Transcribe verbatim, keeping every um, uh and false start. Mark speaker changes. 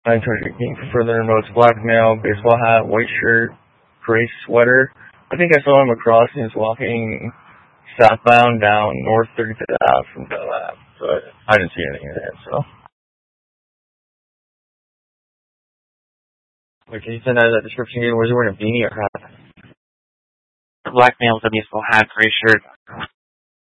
Speaker 1: nine twenty further notes, black male, baseball hat, white shirt, gray sweater. I think I saw him across and he was walking southbound down North thirty-fifth Avenue from Bell Ave, but I didn't see anything there, so. Wait, can you send out that description again? Was he wearing a beanie or hat?
Speaker 2: Black male with a baseball hat, gray shirt.